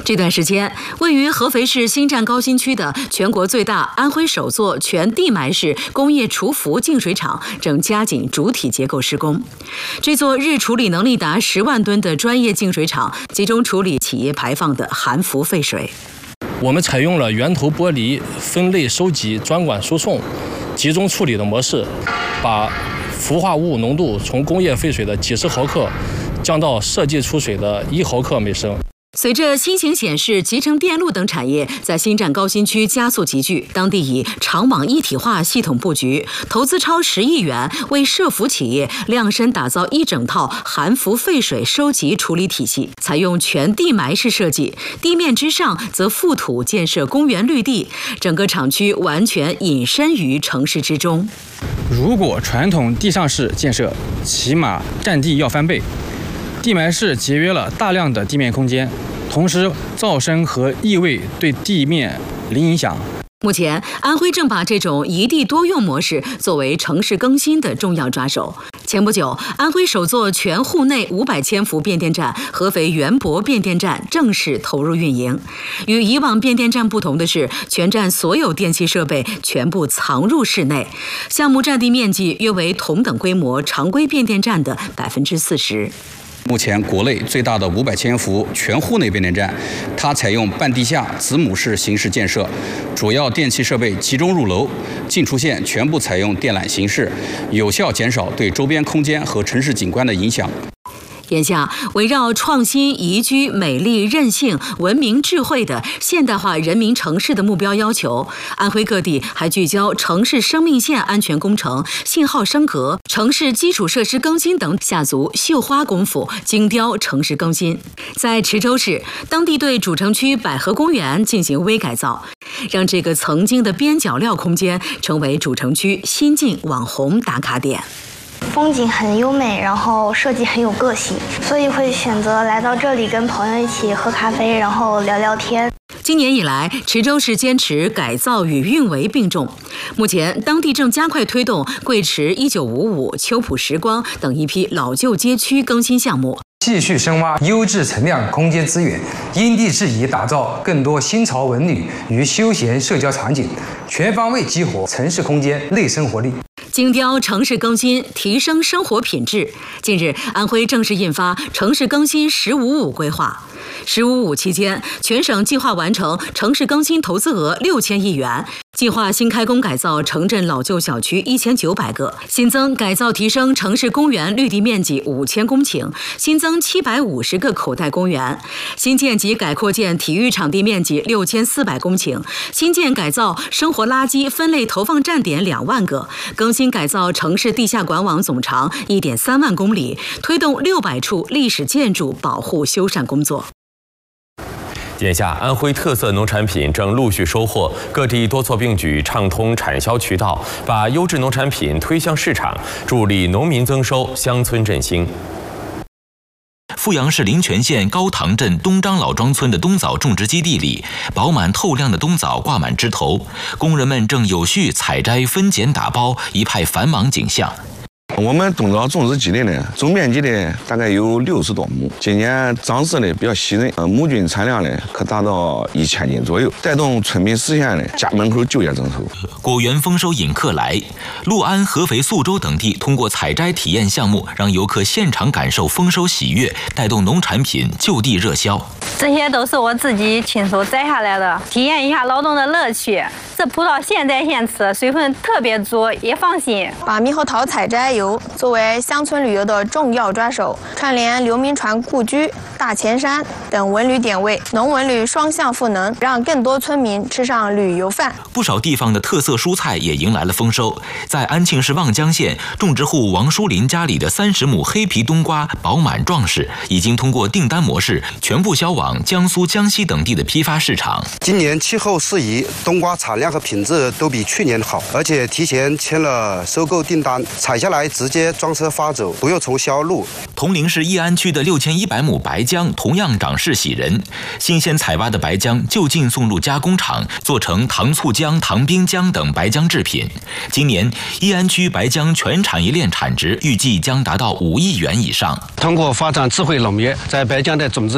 这段时间，位于合肥市新站高新区的全国最大、安徽首座全地埋式工业除氟净水厂正加紧主体结构施工。这座日处理能力达10万吨的专业净水厂，集中处理企业排放的含氟废水。 我们采用了源头剥离、分类收集、专管输送、集中处理的模式，把氟化物浓度从工业废水的几十毫克降到设计出水的1毫克每升。 随着新型显示、集成电路等产业在新站高新区加速集聚，当地以厂网一体化系统布局，投资超10亿元，为涉氟企业量身打造一整套含氟废水收集处理体系，采用全地埋式设计，地面之上则覆土建设公园绿地，整个厂区完全隐身于城市之中。 如果传统地上式建设，起码占地要翻倍。地埋式节约了大量的地面空间，同时噪声和异味对地面零影响。 目前，安徽正把这种一地多用模式作为城市更新的重要抓手。前不久，安徽首座全户内500千伏变电站——合肥元博变电站正式投入运营。与以往变电站不同的是，全站所有电气设备全部藏入室内，项目占地面积约为同等规模常规变电站的40%。 目前国内最大的500千伏全户内变电站，它采用半地下子母式形式建设，主要电气设备集中入楼，进出线全部采用电缆形式，有效减少对周边空间和城市景观的影响。 眼下，围绕创新、宜居、美丽、韧性、文明、智慧的现代化人民城市的目标要求，安徽各地还聚焦城市生命线安全工程、信号升格、城市基础设施更新等下足绣花功夫，精雕城市更新。在池州市，当地对主城区百合公园进行微改造，让这个曾经的边角料空间成为主城区新晋网红打卡点。 风景很优美，然后设计很有个性，所以会选择来到这里跟朋友一起喝咖啡，然后聊聊天。 今年以来，池州市坚持改造与运维并重。目前，当地正加快推动贵池1955、秋浦时光等一批老旧街区更新项目， 继续深挖优质存量空间资源，因地制宜打造更多新潮文旅与休闲社交场景，全方位激活城市空间内生活力。 精雕城市更新，提升生活品质。近日，安徽正式印发城市更新“1055”规划。“1055”期间，全省计划完成城市更新投资额6000亿元，计划新开工改造城镇老旧小区1900个，新增改造提升城市公园绿地面积5000公顷，新增750个口袋公园，新建及改扩建体育场地面积6400公顷，新建改造生活垃圾分类投放站点2万个，更新改造城市地下管网总长1.3万公里，推动600处历史建筑保护修缮工作。 眼下，安徽特色农产品正陆续收获，各地多措并举，畅通产销渠道，把优质农产品推向市场，助力农民增收，乡村振兴。 阜阳市临泉县高塘镇东张老庄村的冬枣种植基地里，饱满透亮的冬枣挂满枝头，工人们正有序采摘、分拣、打包，一派繁忙景象。 我们冬枣种植基地呢，总面积呢大概有60多亩。今年长势呢比较喜润，亩均产量呢可达到1000斤左右，带动村民实现呢家门口就业增收。 果园丰收引客来，六安、合肥、宿州等地通过采摘体验项目，让游客现场感受丰收喜悦，带动农产品就地热销。 这些都是我自己亲手摘下来的，体验一下劳动的乐趣。这葡萄现摘现吃，水分特别足，也放心。 把猕猴桃采摘游作为乡村旅游的重要抓手，串联刘铭传故居、大前山等文旅点位，农文旅双向赋能，让更多村民吃上旅游饭。 不少地方的特色蔬菜也迎来了丰收。在安庆市望江县，种植户王淑林家里的30亩黑皮冬瓜饱满壮实，已经通过订单模式全部销往江苏、江西等地的批发市场。 今年气候适宜，冬瓜产量和品质都比去年好，而且提前签了收购订单，采下来直接装车发走，不用重销路。 铜陵市义安区的6100亩白姜同样长势喜人，新鲜采挖的白姜就近送入加工厂，做成糖醋姜、糖冰姜等白姜制品。今年义安区白姜全产业链产值预计将达到5亿元以上。 通过发展智慧农业，在白姜的种植